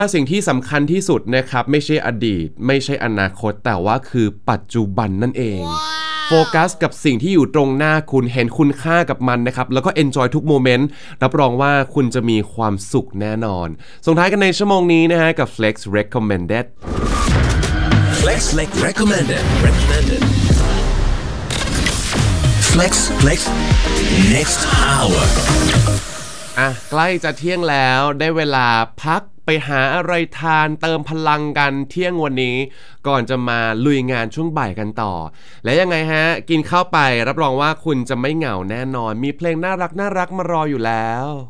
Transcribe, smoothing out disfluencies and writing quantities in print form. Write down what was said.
สิ่งที่สำคัญที่สุดนะครับไม่ใช่อดีตไม่ใช่อนาคตแต่ว่าคือปัจจุบันนั่นเองโฟกัสกับสิ่งที่อยู่ตรงหน้าคุณเห็นคุณค่ากับมันนะครับแล้วก็ enjoy ทุกโมเมนต์รับรองว่าคุณจะมีความสุขแน่นอนส่งท้ายกันในชั่วโมงนี้นะฮะกับ Flex Recommended Flex Recommended Flex Next Hour ใกล้จะเที่ยงแล้วได้เวลาพักไปหาอะไรทานเติมพลังกันเที่ยงวันนี้ก่อนจะมาลุยงานช่วงบ่ายกันต่อและยังไงฮะกินข้าวไปรับรองว่าคุณจะไม่เหงาแน่นอนมีเพลงน่ารักมารออยู่แล้ว